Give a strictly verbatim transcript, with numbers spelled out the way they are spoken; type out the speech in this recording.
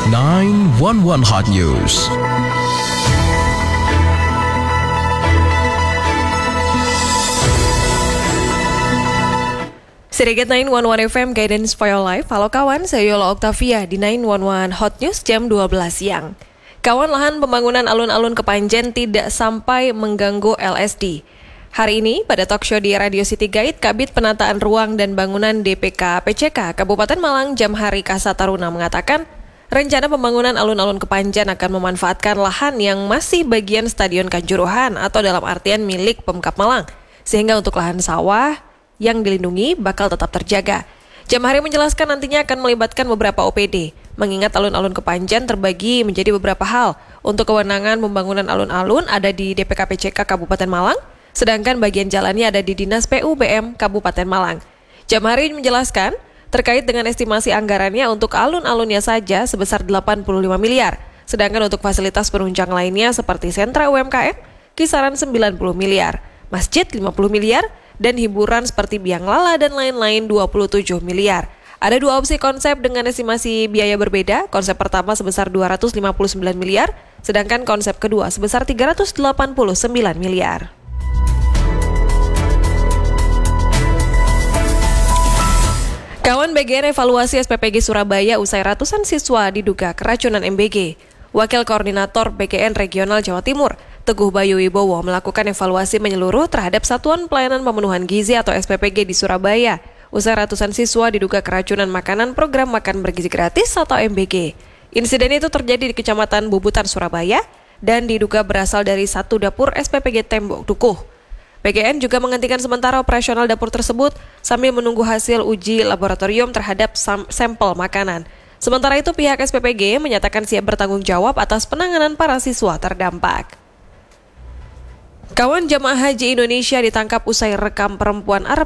nine one one Hot News. Sedikit nine one one F M Guidance for Your Life. Halo kawan, saya Yola Octavia di nine one one Hot News jam dua belas siang. Kawan, lahan pembangunan alun-alun Kepanjen tidak sampai mengganggu L S D. Hari ini pada talk show di Radio City Guide, Kabid Penataan Ruang dan Bangunan D P K P C K Kabupaten Malang Jamhari Kasa Taruna mengatakan, rencana pembangunan alun-alun Kepanjen akan memanfaatkan lahan yang masih bagian Stadion Kanjuruhan atau dalam artian milik Pemkab Malang, sehingga untuk lahan sawah yang dilindungi bakal tetap terjaga. Jamhari menjelaskan nantinya akan melibatkan beberapa O P D, mengingat alun-alun Kepanjen terbagi menjadi beberapa hal. Untuk kewenangan pembangunan alun-alun ada di D P K P C K Kabupaten Malang, sedangkan bagian jalannya ada di Dinas P U B M Kabupaten Malang. Jamhari menjelaskan, terkait dengan estimasi anggarannya untuk alun-alunnya saja sebesar delapan puluh lima miliar, sedangkan untuk fasilitas penunjang lainnya seperti sentra U M K M, kisaran sembilan puluh miliar, masjid lima puluh miliar, dan hiburan seperti biang lala dan lain-lain dua puluh tujuh miliar. Ada dua opsi konsep dengan estimasi biaya berbeda. Konsep pertama sebesar dua ratus lima puluh sembilan miliar, sedangkan konsep kedua sebesar tiga ratus delapan puluh sembilan miliar. Kawan, B G N evaluasi S P P G Surabaya usai ratusan siswa diduga keracunan M B G. Wakil Koordinator B G N Regional Jawa Timur, Teguh Bayu Wibowo, melakukan evaluasi menyeluruh terhadap Satuan Pelayanan Pemenuhan Gizi atau S P P G di Surabaya. Usai ratusan siswa diduga keracunan makanan program makan bergizi gratis atau M B G. Insiden itu terjadi di Kecamatan Bubutan, Surabaya, dan diduga berasal dari satu dapur S P P G Tembok Dukuh. B G N juga menghentikan sementara operasional dapur tersebut sambil menunggu hasil uji laboratorium terhadap sam- sampel makanan. Sementara itu pihak S P P G menyatakan siap bertanggung jawab atas penanganan para siswa terdampak. Kawan, jamaah haji Indonesia ditangkap usai rekam perempuan Arab